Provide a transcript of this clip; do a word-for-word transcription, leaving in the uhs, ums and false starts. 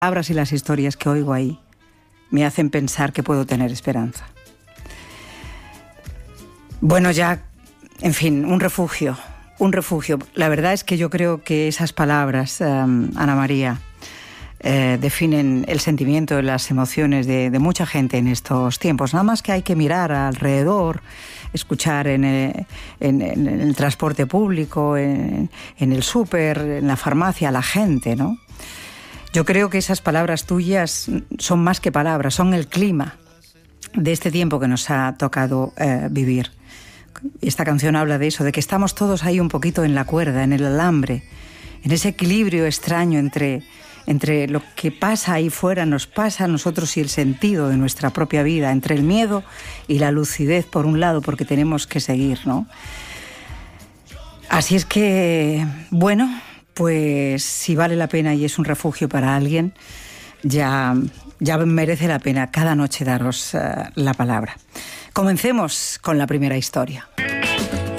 palabras y las historias que oigo ahí me hacen pensar que puedo tener esperanza. Bueno, ya, en fin, un refugio, un refugio. La verdad es que yo creo que esas palabras, um, Ana María, eh, definen el sentimiento y las emociones de, de mucha gente en estos tiempos. Nada más que hay que mirar alrededor, escuchar en el, en, en el transporte público, en, en el súper, en la farmacia, a la gente, ¿no? Yo creo que esas palabras tuyas son más que palabras, son el clima de este tiempo que nos ha tocado eh, vivir. Esta canción habla de eso, de que estamos todos ahí un poquito en la cuerda, en el alambre, en ese equilibrio extraño entre, entre lo que pasa ahí fuera, nos pasa a nosotros y el sentido de nuestra propia vida, entre el miedo y la lucidez por un lado, porque tenemos que seguir, ¿no? Así es que, bueno, pues si vale la pena y es un refugio para alguien, ya, ya merece la pena cada noche daros uh, la palabra. Comencemos con la primera historia.